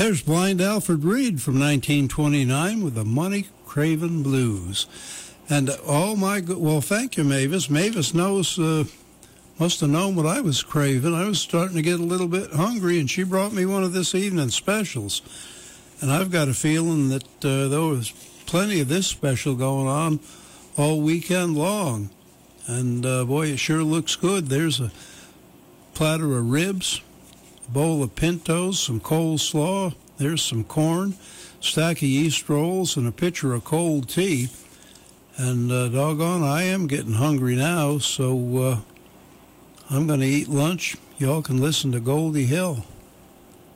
There's Blind Alfred Reed from 1929 with the Money Craven Blues. And well, thank you, Mavis. Mavis must have known what I was craving. I was starting to get a little bit hungry, and she brought me one of this evening's specials. And I've got a feeling that there was plenty of this special going on all weekend long. And, boy, it sure looks good. There's a platter of ribs, a bowl of pintos, some coleslaw, there's some corn, stack of yeast rolls, and a pitcher of cold tea. And doggone, I am getting hungry now, so I'm going to eat lunch. Y'all can listen to Goldie Hill.